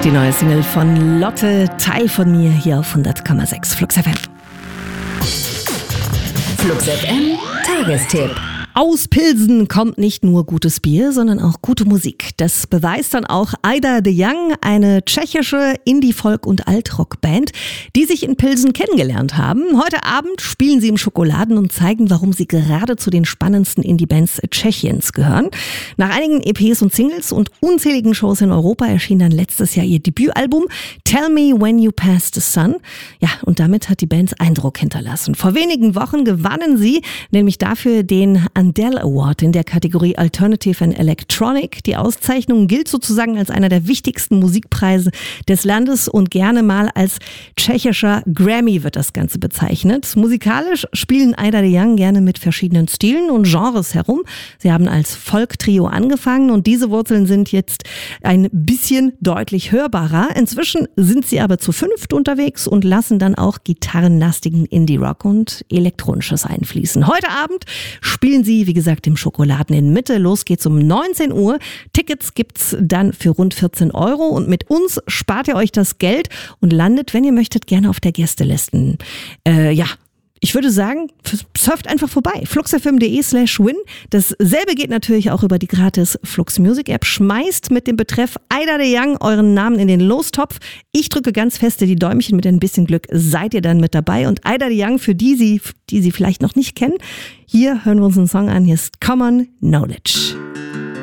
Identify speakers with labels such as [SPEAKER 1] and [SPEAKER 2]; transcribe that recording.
[SPEAKER 1] Die neue Single von Lotte, Teil von mir, hier auf 100,6 Flux FM.
[SPEAKER 2] Flux FM Tagestipp.
[SPEAKER 1] Aus Pilsen kommt nicht nur gutes Bier, sondern auch gute Musik. Das beweist dann auch Ida de Young, eine tschechische Indie-Folk- und Alt-Rock-Band, die sich in Pilsen kennengelernt haben. Heute Abend spielen sie im Schokoladen und zeigen, warum sie gerade zu den spannendsten Indie-Bands Tschechiens gehören. Nach einigen EPs und Singles und unzähligen Shows in Europa erschien dann letztes Jahr ihr Debütalbum Tell Me When You Pass the Sun. Ja, und damit hat die Band Eindruck hinterlassen. Vor wenigen Wochen gewannen sie nämlich dafür den Andel Award in der Kategorie Alternative and Electronic. Die Auszeichnung gilt sozusagen als einer der wichtigsten Musikpreise des Landes und gerne mal als tschechischer Grammy wird das Ganze bezeichnet. Musikalisch spielen Ida de Young gerne mit verschiedenen Stilen und Genres herum. Sie haben als Folk-Trio angefangen und diese Wurzeln sind jetzt ein bisschen deutlich hörbarer. Inzwischen sind sie aber zu fünft unterwegs und lassen dann auch gitarrenlastigen Indie-Rock und Elektronisches einfließen. Heute Abend spielen sie, wie gesagt, im Schokoladen in Mitte. Los geht's um 19 Uhr. Tickets gibt's dann für rund 14 € und mit uns spart ihr euch das Geld und landet, wenn ihr möchtet, gerne auf der Gästeliste. Ich würde sagen, surft einfach vorbei. fluxfm.de/win. Dasselbe geht natürlich auch über die gratis Flux Music App. Schmeißt mit dem Betreff Ida de Young euren Namen in den Lostopf. Ich drücke ganz feste die Däumchen. Mit ein bisschen Glück seid ihr dann mit dabei. Und Ida de Young, für die sie vielleicht noch nicht kennen, hier hören wir uns einen Song an. Hier ist Common Knowledge.